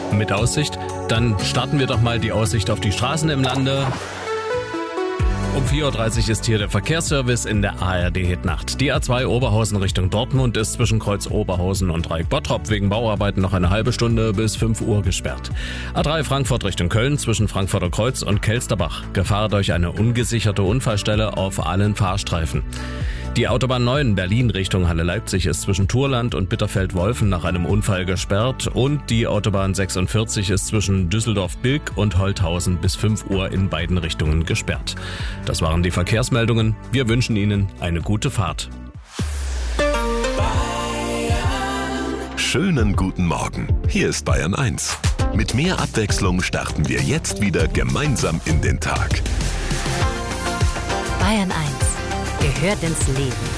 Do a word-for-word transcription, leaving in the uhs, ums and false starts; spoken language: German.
mit Aussicht. Dann starten wir doch mal die Aussicht auf die Straßen im Lande. Um vier Uhr dreißig ist hier der Verkehrsservice in der A R D-Hitnacht. Die A zwei Oberhausen Richtung Dortmund ist zwischen Kreuz Oberhausen und Dreieck Bottrop wegen Bauarbeiten noch eine halbe Stunde bis fünf Uhr gesperrt. A drei Frankfurt Richtung Köln zwischen Frankfurter Kreuz und Kelsterbach. Gefahr durch eine ungesicherte Unfallstelle auf allen Fahrstreifen. Die Autobahn neun Berlin Richtung Halle-Leipzig ist zwischen Thurland und Bitterfeld-Wolfen nach einem Unfall gesperrt und die Autobahn sechsundvierzig ist zwischen Düsseldorf-Bilk und Holthausen bis fünf Uhr in beiden Richtungen gesperrt. Das waren die Verkehrsmeldungen. Wir wünschen Ihnen eine gute Fahrt. Schönen guten Morgen. Hier ist Bayern eins. Mit mehr Abwechslung starten wir jetzt wieder gemeinsam in den Tag. Bayern eins gehört ins Leben.